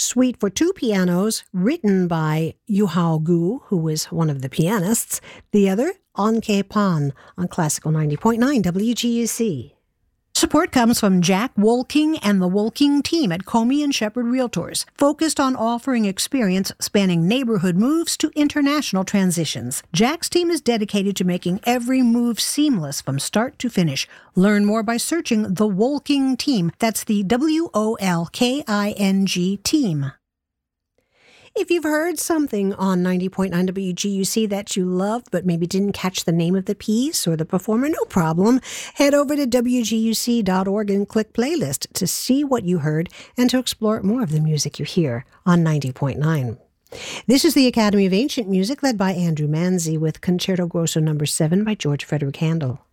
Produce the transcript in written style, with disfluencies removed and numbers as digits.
Suite for two pianos, written by Yuhao Gu, who was one of the pianists. The other, Anke Pan, on Classical 90.9 WGUC. Support comes from Jack Wolking and the Wolking team at Comey and Shepherd Realtors, focused on offering experience spanning neighborhood moves to international transitions. Jack's team is dedicated to making every move seamless from start to finish. Learn more by searching the Wolking team. That's the WOLKING team. If you've heard something on 90.9 WGUC that you loved but maybe didn't catch the name of the piece or the performer, no problem. Head over to WGUC.org and click Playlist to see what you heard and to explore more of the music you hear on 90.9. This is the Academy of Ancient Music, led by Andrew Manzi, with Concerto Grosso No. 7 by George Frederick Handel.